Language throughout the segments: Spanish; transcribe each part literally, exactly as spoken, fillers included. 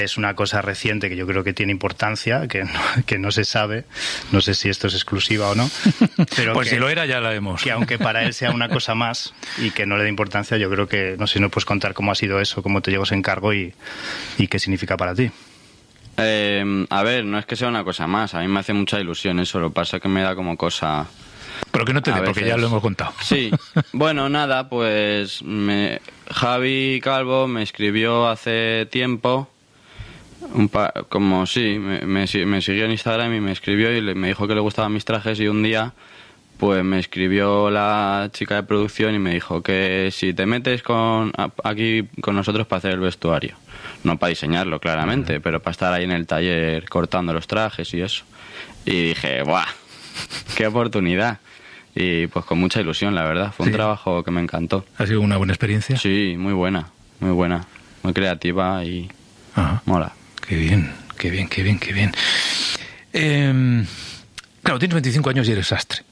Es una cosa reciente que yo creo que tiene importancia, que no, que no se sabe, no sé si esto es exclusiva o no, pero pues que, si lo era ya la vemos. Que aunque para él sea una cosa más y que no le dé importancia, yo creo que, no sé si nos puedes contar cómo ha sido eso, cómo te llegó ese encargo y, y qué significa para ti. Eh, a ver, no es que sea una cosa más, a mí me hace mucha ilusión eso, lo que pasa es que me da como cosa... Pero que no te dé, porque ya lo hemos contado. Sí, bueno, nada, pues me, Javi Calvo me escribió hace tiempo, un pa, como sí, me, me, me siguió en Instagram y me escribió y le, me dijo que le gustaban mis trajes y un día pues me escribió la chica de producción y me dijo que si te metes con aquí con nosotros para hacer el vestuario, no para diseñarlo claramente, uh-huh. pero para estar ahí en el taller cortando los trajes y eso. Y dije, ¡buah! ¡Qué oportunidad! Y pues con mucha ilusión, la verdad. Fue un sí. trabajo que me encantó. ¿Ha sido una buena experiencia? Sí, muy buena, muy buena. Muy creativa y Ajá. mola. Qué bien, qué bien, qué bien, qué bien. Eh, claro, tienes veinticinco años y eres sastre.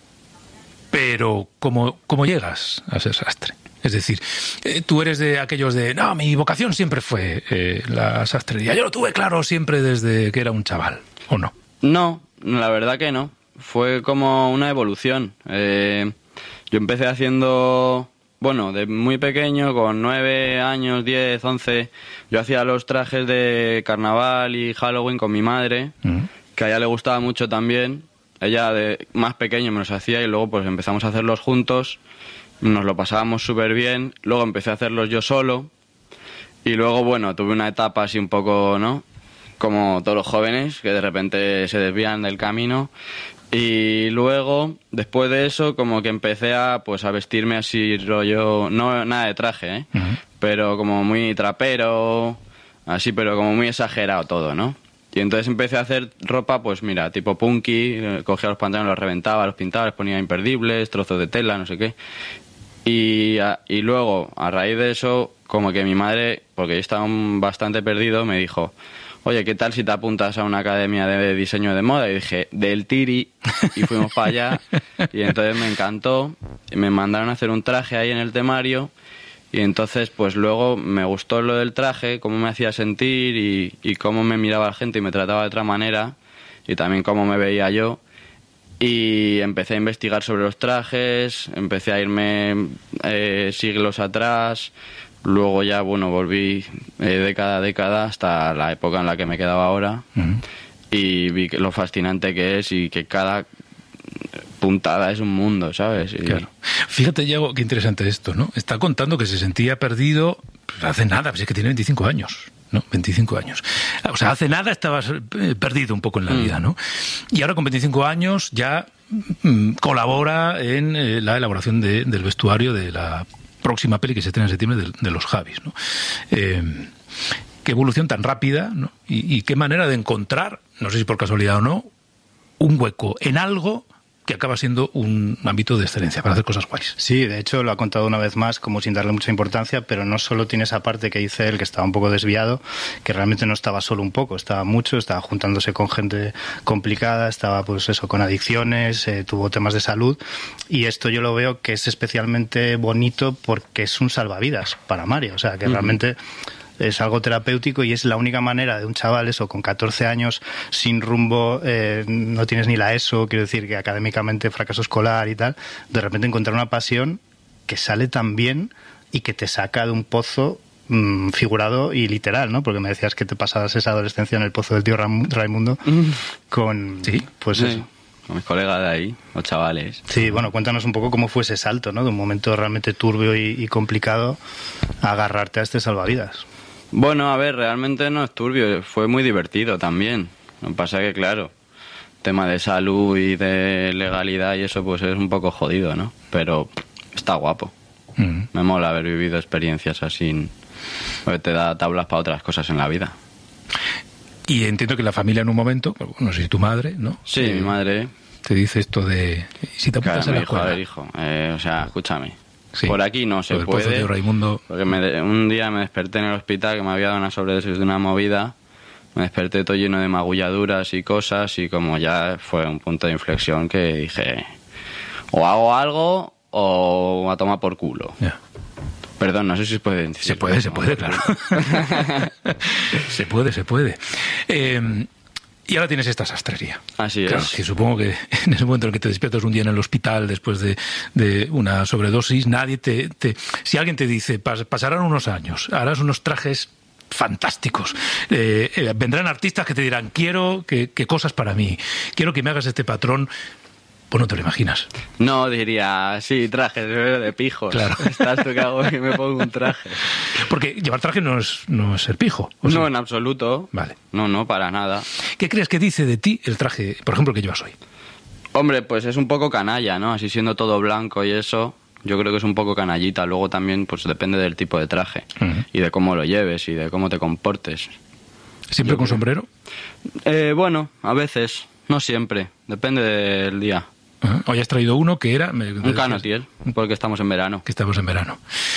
Pero, ¿cómo, cómo llegas a ser sastre? Es decir, eh, tú eres de aquellos de... No, mi vocación siempre fue eh, la sastrería. Yo lo tuve claro siempre desde que era un chaval, ¿o no? No, la verdad que no. Fue como una evolución. Eh, yo empecé haciendo... Bueno, de muy pequeño, con nueve años, diez, once, yo hacía los trajes de carnaval y Halloween con mi madre, uh-huh. que a ella le gustaba mucho también. Ella de más pequeño me los hacía y luego pues empezamos a hacerlos juntos, nos lo pasábamos súper bien, luego empecé a hacerlos yo solo y luego, bueno, tuve una etapa así un poco, ¿no?, como todos los jóvenes, que de repente se desvían del camino. Y luego, después de eso, como que empecé a pues a vestirme así rollo, no nada de traje, ¿eh? Uh-huh. Pero como muy trapero, así, pero como muy exagerado todo, ¿no? Y entonces empecé a hacer ropa, pues mira, tipo punky, cogía los pantalones, los reventaba, los pintaba, les ponía imperdibles, trozos de tela, no sé qué. Y, a, y luego, a raíz de eso, como que mi madre, porque yo estaba bastante perdido, me dijo... Oye, ¿qué tal si te apuntas a una academia de diseño de moda? Y dije, del Tiri, y fuimos para allá, y entonces me encantó, y me mandaron a hacer un traje ahí en el temario, y entonces pues luego me gustó lo del traje, cómo me hacía sentir, y, y cómo me miraba la gente y me trataba de otra manera, y también cómo me veía yo, y empecé a investigar sobre los trajes, empecé a irme eh, siglos atrás... Luego ya, bueno, volví eh, década a década hasta la época en la que me quedaba ahora uh-huh. y vi que lo fascinante que es y que cada puntada es un mundo, ¿sabes? Y... Claro. Fíjate, Yago, qué interesante esto, ¿no? Está contando que se sentía perdido pues, hace nada, pues es que tiene veinticinco años, ¿no? veinticinco años. O sea, hace nada estabas eh, perdido un poco en la mm. vida, ¿no? Y ahora con veinticinco años ya mm, colabora en eh, la elaboración de, del vestuario de la próxima peli que se estrena en septiembre de, de los Javis, ¿no? Eh, qué evolución tan rápida, ¿no? Y, y qué manera de encontrar, no sé si por casualidad o no, un hueco en algo que acaba siendo un ámbito de excelencia para hacer cosas guays. Sí, de hecho lo ha contado una vez más como sin darle mucha importancia, pero no solo tiene esa parte que dice él que estaba un poco desviado, que realmente no estaba solo un poco, estaba mucho, estaba juntándose con gente complicada, estaba pues eso, con adicciones, eh, tuvo temas de salud, y esto yo lo veo que es especialmente bonito porque es un salvavidas para Mario, o sea que uh-huh. realmente... es algo terapéutico y es la única manera de un chaval, eso, con catorce años, sin rumbo, eh, no tienes ni la ESO, quiero decir que académicamente fracaso escolar y tal, de repente encontrar una pasión que sale tan bien y que te saca de un pozo mmm, figurado y literal, ¿no? Porque me decías que te pasabas esa adolescencia en el pozo del tío Ram- Raimundo con, ¿sí? Pues sí. eso. Con mis colegas de ahí, los chavales. Sí, bueno, cuéntanos un poco cómo fue ese salto, ¿no? De un momento realmente turbio y, y complicado a agarrarte a este salvavidas. Bueno, a ver, realmente no es turbio, fue muy divertido también. Lo que pasa es que, claro, tema de salud y de legalidad y eso, pues es un poco jodido, ¿no? Pero está guapo. Mm. Me mola haber vivido experiencias así, porque te da tablas para otras cosas en la vida. Y entiendo que la familia en un momento, no sé si tu madre, ¿no? Sí, eh, mi madre. Te dice esto de... Si te apuntas claro, a la hijo, escuela. a ver, hijo, eh, o sea, escúchame. Sí. Por aquí no se puede, de Raimundo... porque me, un día me desperté en el hospital que me había dado una sobredosis de una movida, me desperté todo lleno de magulladuras y cosas y como ya fue un punto de inflexión que dije o hago algo o a tomar por culo. Yeah. Perdón, no sé si se puede identificar. Se puede, se puede, claro. se puede, se puede. Eh, y ahora tienes esta sastrería. Así claro, es. Que supongo que en ese momento en el que te despiertas un día en el hospital después de, de una sobredosis, nadie te, te... Si alguien te dice, pas, pasarán unos años, harás unos trajes fantásticos, eh, eh, vendrán artistas que te dirán, quiero que, que cosas para mí, quiero que me hagas este patrón... Pues no te lo imaginas. No, diría, sí, trajes de pijos. Claro. Estás tú que hago y me pongo un traje. Porque llevar traje no es, no es ser pijo. ¿o sí? No, en absoluto. Vale. No, no, para nada. ¿Qué crees que dice de ti el traje, por ejemplo, que llevas hoy? Hombre, pues es un poco canalla, ¿no? Así siendo todo blanco y eso, yo creo que es un poco canallita. Luego también, pues depende del tipo de traje. Uh-huh. Y de cómo lo lleves y de cómo te comportes. ¿Siempre yo con creo. sombrero? Eh, bueno, a veces. No siempre. Depende del día. Uh-huh. Hoy has traído uno que era... Me, un canotier, porque estamos en verano. Que estamos en verano.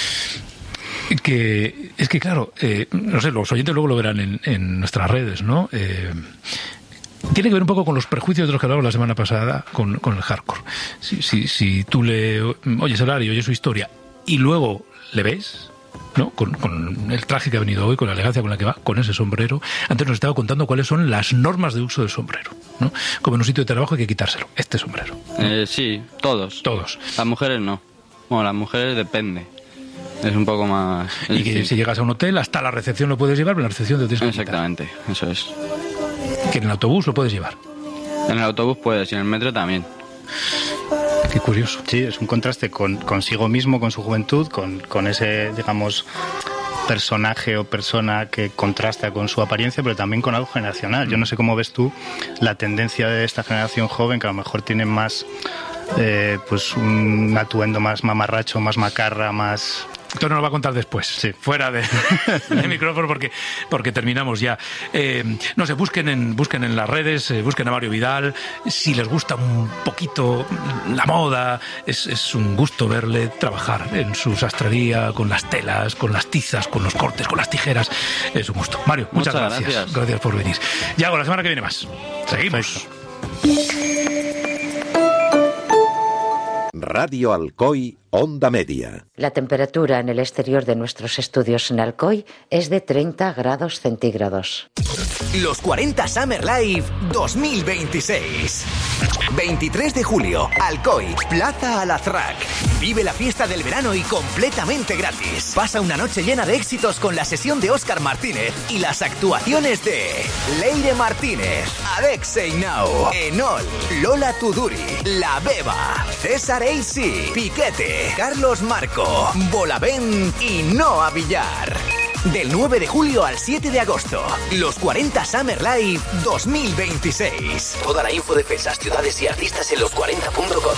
Que es que, claro, eh, no sé, los oyentes luego lo verán en, en nuestras redes, ¿no? Eh, tiene que ver un poco con los prejuicios de los que hablamos la semana pasada con, con el hardcore. Si, si, si tú le oyes hablar y oyes su historia y luego le ves... ¿no? Con, con el traje que ha venido hoy, con la elegancia con la que va, con ese sombrero. Antes nos estaba contando cuáles son las normas de uso del sombrero, ¿no? Como en un sitio de trabajo hay que quitárselo, este sombrero, ¿no? Eh, sí, todos. Todos. Las mujeres no. Bueno, las mujeres depende. Es un poco más... Y que decir, si llegas a un hotel, hasta la recepción lo puedes llevar, pero en la recepción te tienes que exactamente, quitar. Eso es. Que en el autobús lo puedes llevar. En el autobús puedes, y en el metro también. Qué curioso. Sí, es un contraste con consigo mismo, con su juventud, con, con ese, digamos, personaje o persona que contrasta con su apariencia, pero también con algo generacional. Yo no sé cómo ves tú la tendencia de esta generación joven, que a lo mejor tiene más, eh, pues un atuendo más mamarracho, más macarra, más... Esto nos lo va a contar después, sí. fuera de, de micrófono, porque, porque terminamos ya. Eh, no sé, busquen en, busquen en las redes, eh, busquen a Mario Vidal. Si les gusta un poquito la moda, es, es un gusto verle trabajar en su sastrería, con las telas, con las tizas, con los cortes, con las tijeras. Es un gusto. Mario, muchas, muchas gracias. gracias. Gracias por venir. Yago, la semana que viene más. Seguimos. Radio Alcoy, Onda Media. La temperatura en el exterior de nuestros estudios en Alcoy es de treinta grados centígrados. Los cuarenta Summer Live dos mil veintiséis. veintitrés de julio, Alcoy, Plaza Alazraq. Vive la fiesta del verano y completamente gratis. Pasa una noche llena de éxitos con la sesión de Óscar Martínez y las actuaciones de Leire Martínez, Adexei Now, Enol, Lola Tuduri, La Beba, César A C, Piquete, Carlos Marco, Bolavent y Noa Villar. Del nueve de julio al siete de agosto, los cuarenta Summer Live dos mil veintiséis. Toda la info de fechas, ciudades y artistas en los cuarenta punto com.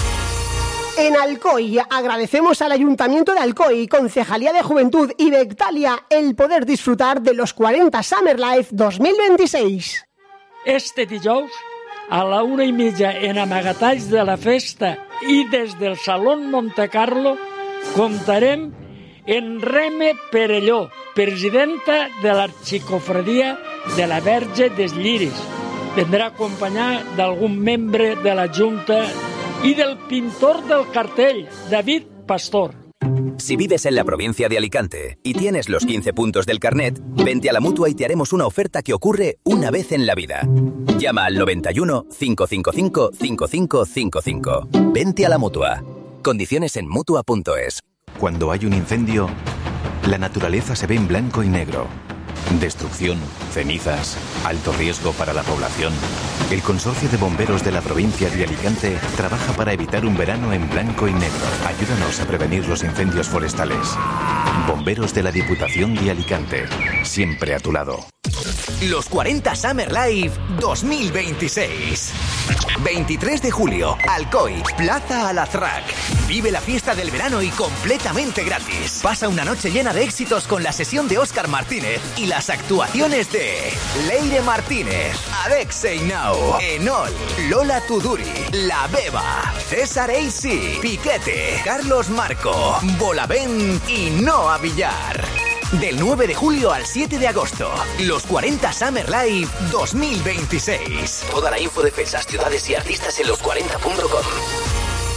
En Alcoy agradecemos al Ayuntamiento de Alcoy, Concejalía de Juventud y Bectalia el poder disfrutar de los cuarenta Summer Live dos mil veintiséis. Este dijous, a la una i mitja en Amagatalls de la Festa i des del Salón Montecarlo, comptarem en Reme Perelló, presidenta de l'Arxicofradia de la Verge dels Lliris. Vendrà acompanyar d'algun membre de la Junta y del pintor del cartel, David Pastor. Si vives en la provincia de Alicante y tienes los quince puntos del carnet, vente a la Mutua y te haremos una oferta que ocurre una vez en la vida. Llama al noventa y uno, cinco cinco cinco, cinco cinco cinco cinco. Vente a la Mutua. Condiciones en Mutua punto es. Cuando hay un incendio, la naturaleza se ve en blanco y negro. Destrucción, cenizas, alto riesgo para la población. El Consorcio de Bomberos de la provincia de Alicante trabaja para evitar un verano en blanco y negro. Ayúdanos a prevenir los incendios forestales. Bomberos de la Diputación de Alicante, siempre a tu lado. Los cuarenta Summer Live dos mil veintiséis. veintitrés de julio, Alcoy, Plaza Alazraq. Vive la fiesta del verano y completamente gratis. Pasa una noche llena de éxitos con la sesión de Óscar Martínez y las actuaciones de Leire Martínez, Adexei Now, Enol, Lola Tuduri, La Beba, César A C, Piquete, Carlos Marco, Bolavent y Noa Villar. Del nueve de julio al siete de agosto, los cuarenta Summer Live dos mil veintiséis. Toda la info de fechas, ciudades y artistas en los cuarenta punto com.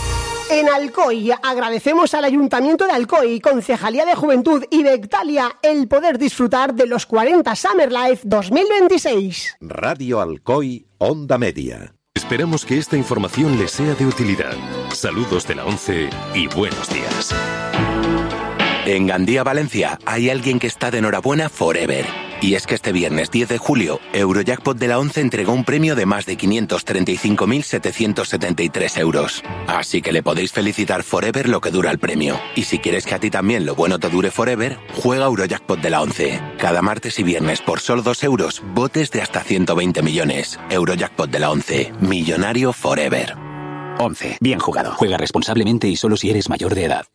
En Alcoy agradecemos al Ayuntamiento de Alcoy, Concejalía de Juventud y Bectalia el poder disfrutar de los cuarenta Summer Life dos mil veintiséis. Radio Alcoy, Onda Media. Esperamos que esta información les sea de utilidad. Saludos de la ONCE y buenos días. En Gandía, Valencia, hay alguien que está de enhorabuena forever. Y es que este viernes diez de julio, Eurojackpot de la ONCE entregó un premio de más de quinientos treinta y cinco mil setecientos setenta y tres euros. Así que le podéis felicitar forever lo que dura el premio. Y si quieres que a ti también lo bueno te dure forever, juega Eurojackpot de la ONCE. Cada martes y viernes por solo dos euros, botes de hasta ciento veinte millones. Eurojackpot de la ONCE. Millonario forever. once. Bien jugado. Juega responsablemente y solo si eres mayor de edad.